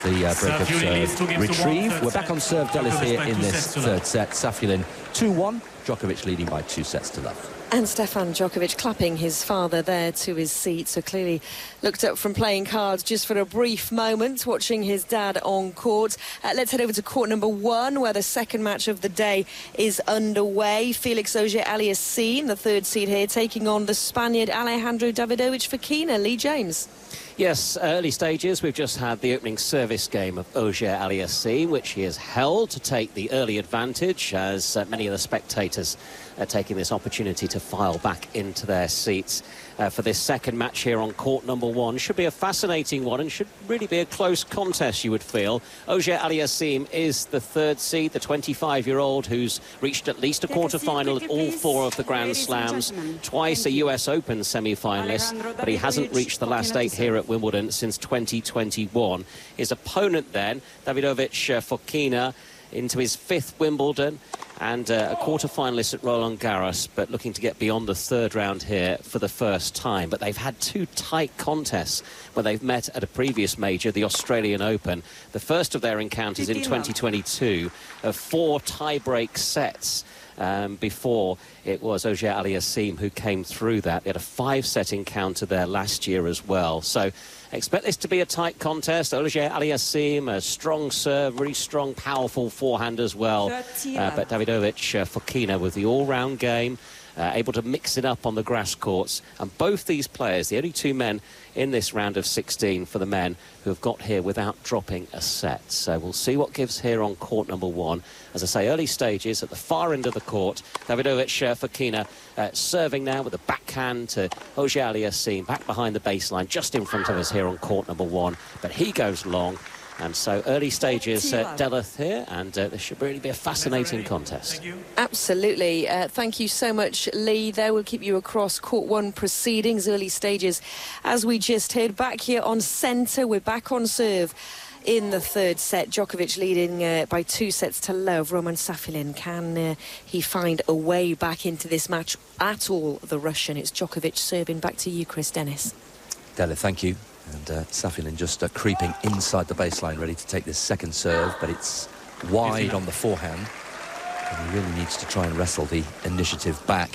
The break of serve retrieve. We're back on serve, Delith here in this third set. Safiullin 2-1, Djokovic leading by 2-0. And Stefan Djokovic clapping his father there to his seat, so clearly looked up from playing cards just for a brief moment, watching his dad on court. Let's head over to court number 1, where the second match of the day is underway. Felix Auger-Aliassime, the third seed here, taking on the Spaniard Alejandro Davidovich Fokina. Lee James. Yes, early stages. We've just had the opening service game of Auger-Aliassime, which he has held to take the early advantage, as many of the spectators are taking this opportunity to file back into their seats for this second match here on court number 1. Should be a fascinating one and should really be a close contest, you would feel. Auger-Aliassime is the third seed, the 25-year-old who's reached at least a quarter-final at all 4 of the Grand Slams, twice a US Open semi-finalist, but he hasn't reached the last 8 here at Wimbledon since 2021. His opponent then, Davidovich Fokina, into his 5th Wimbledon and a quarter-finalist at Roland Garros, but looking to get beyond the third round here for the first time. But they've had 2 tight contests when they've met at a previous major, the Australian Open. The first of their encounters in 2022 of 4 tie-break sets. Before it was Auger-Aliassime who came through that. They had a 5-set encounter there last year as well. So expect this to be a tight contest. Auger-Aliassime, a strong serve, really strong, powerful forehand as well. But Davidovich Fokina with the all-round game, able to mix it up on the grass courts. And both these players, the only 2 men in this round of 16 for the men who have got here without dropping a set. So we'll see what gives here on court number 1. As I say, early stages at the far end of the court. Davidovich Fokina serving now with a backhand to Auger-Aliassime, back behind the baseline, just in front of us here on court number 1. But he goes long. And so early stages, Delith here, and this should really be a fascinating contest. Absolutely. Thank you so much, Lee. There, we'll keep you across Court 1 proceedings, early stages. As we just heard, back here on centre, we're back on serve in the third set. Djokovic leading by 2-0. Roman Safiullin, can he find a way back into this match at all, the Russian? It's Djokovic serving. Back to you, Chris Dennis. Delith, thank you. And Safiullin just creeping inside the baseline, ready to take this second serve, but it's wide on the forehand. And he really needs to try and wrestle the initiative back.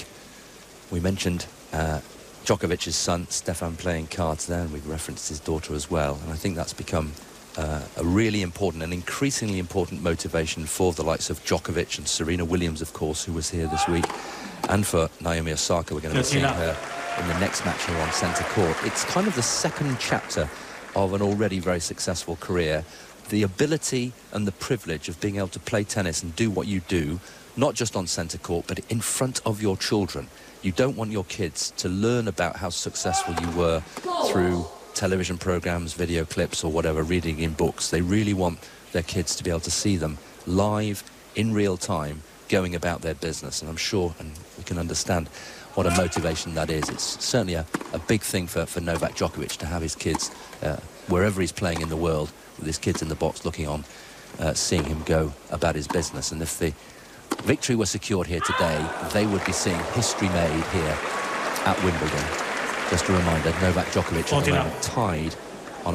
We mentioned Djokovic's son, Stefan, playing cards there, and we've referenced his daughter as well. And I think that's become a really important and increasingly important motivation for the likes of Djokovic and Serena Williams, of course, who was here this week, and for Naomi Osaka. We're going to be seeing her in the next match here on centre court. It's kind of the second chapter of an already very successful career. The ability and the privilege of being able to play tennis and do what you do, not just on centre court, but in front of your children. You don't want your kids to learn about how successful you were through television programmes, video clips or whatever, reading in books. They really want their kids to be able to see them live, in real time, going about their business. And I'm sure, and we can understand what a motivation that is. It's certainly a big thing for Novak Djokovic to have his kids, wherever he's playing in the world, with his kids in the box looking on, seeing him go about his business. And if the victory was secured here today, they would be seeing history made here at Wimbledon. Just a reminder, Novak Djokovic at the moment tied on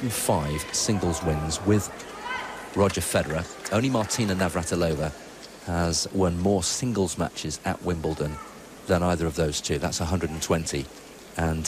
105 singles wins with Roger Federer. Only Martina Navratilova has won more singles matches at Wimbledon than either of those two. That's 120. And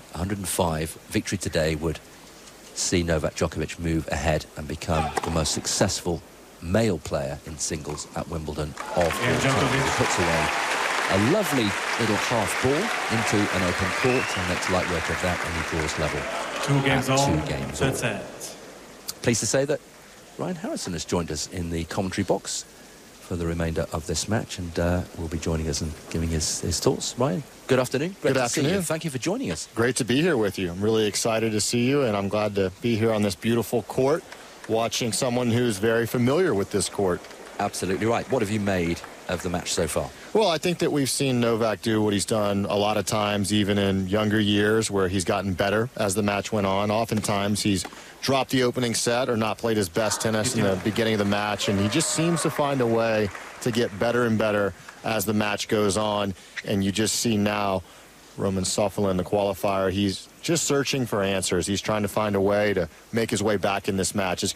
105, victory today would see Novak Djokovic move ahead and become the most successful male player in singles at Wimbledon of all time. He puts away a lovely little half ball into an open court and makes light work of that, and he draws level. 2 games all. 2 games all. Pleased to say that Ryan Harrison has joined us in the commentary box for the remainder of this match, and will be joining us and giving his thoughts. Ryan, good afternoon. Great to see you. Thank you for joining us. Great to be here with you. I'm really excited to see you, and I'm glad to be here on this beautiful court, watching someone who's very familiar with this court. Absolutely right. What have you made of the match so far? Well, I think that we've seen Novak do what he's done a lot of times, even in younger years, where he's gotten better as the match went on. Oftentimes he's dropped the opening set or not played his best tennis in the beginning of the match, and he just seems to find a way to get better and better as the match goes on. And you just see now Roman Safin, the qualifier. He's just searching for answers. He's trying to find a way to make his way back in this match. It's